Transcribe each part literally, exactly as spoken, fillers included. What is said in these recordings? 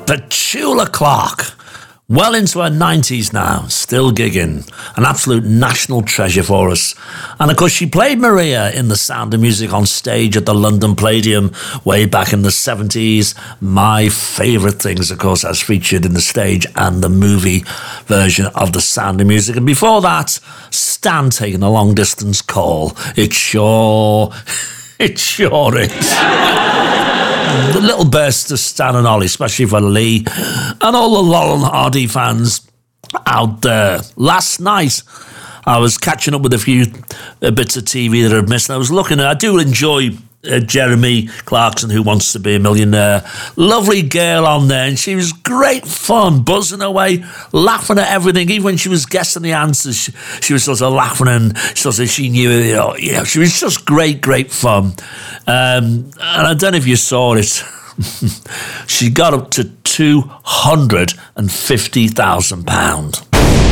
Petula Clark, well into her nineties now, still gigging, an absolute national treasure for us. And of course, she played Maria in The Sound of Music on stage at the London Palladium way back in the seventies. My favourite things, of course, as featured in the stage and the movie version of The Sound of Music. And before that, Stan taking a long distance call. It sure, it sure is. The little burst of Stan and Ollie, especially for Lee and all the Laurel and Hardy fans out there. Last night, I was catching up with a few uh, bits of T V that I've missed. And I was looking at, I do enjoy uh, Jeremy Clarkson, Who Wants to Be a Millionaire. Lovely girl on there, and she was great fun, buzzing away, laughing at everything. Even when she was guessing the answers, she, she was sort of laughing, and sort of she knew, you know, you know, she was just great, great fun. Um, and I don't know if you saw it. She got up to two hundred fifty thousand pounds.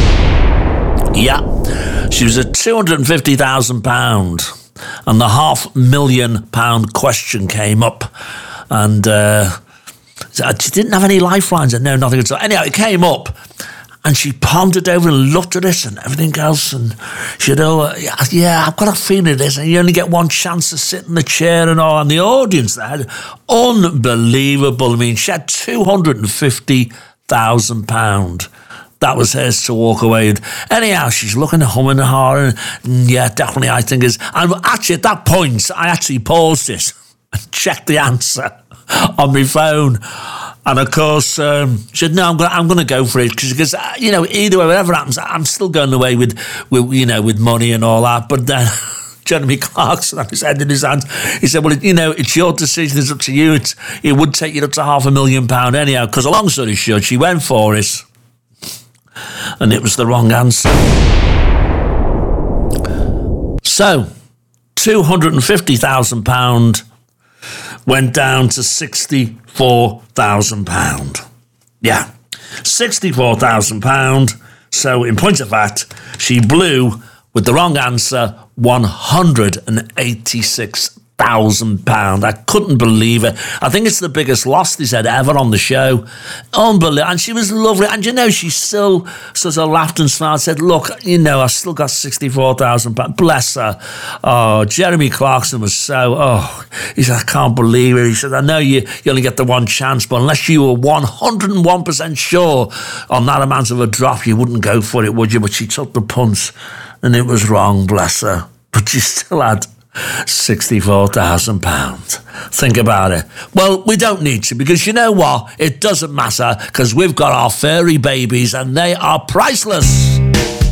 Yeah, she was at two hundred fifty thousand pounds. And the half million pound question came up. And uh, she didn't have any lifelines and no, nothing at all. Anyhow, it came up. And she pondered over and looked at it and everything else. And she said, oh, yeah, I've got a feeling of this. And you only get one chance to sit in the chair and all. And the audience there, unbelievable. I mean, she had two hundred fifty thousand pounds. That was hers to walk away with. Anyhow, she's looking at humming and hawing. And yeah, definitely, I think is. And actually, at that point, I actually paused it and checked the answer on my phone. And of course, um, she said, "No, I'm going. I'm going to go for it because, uh, you know, either way, whatever happens, I'm still going away with, with, you know, with money and all that." But then Jeremy Clarkson had his head in his hands. He said, "Well, it, you know, it's your decision. It's up to you. It's, it would take you up to half a million pound anyhow." Because, long story short, she went for it, and it was the wrong answer. So, two hundred and fifty thousand pound went down to sixty-four thousand pounds. Yeah, sixty-four thousand pounds. So, in point of fact, she blew, with the wrong answer, one hundred eighty-six thousand pounds. I couldn't believe it. I think it's the biggest loss they said ever on the show. Unbelievable. And she was lovely. And, you know, she still sort of laughed and smiled, said, look, you know, I've still got sixty-four thousand pounds. Bless her. Oh, Jeremy Clarkson was so, oh, he said, I can't believe it. He said, I know you, you only get the one chance, but unless you were one hundred and one percent sure on that amount of a drop, you wouldn't go for it, would you? But she took the punt and it was wrong, bless her. But she still had sixty-four thousand pounds. Think about it. Well, we don't need to, because you know what? It doesn't matter, because we've got our furry babies and they are priceless.